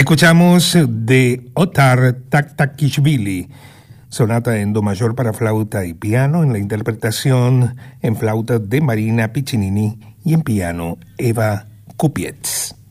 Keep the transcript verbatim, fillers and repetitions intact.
Escuchamos de Otar Taktakishvili, sonata en do mayor para flauta y piano, en la interpretación en flauta de Marina Piccinini y en piano Eva Kupiec.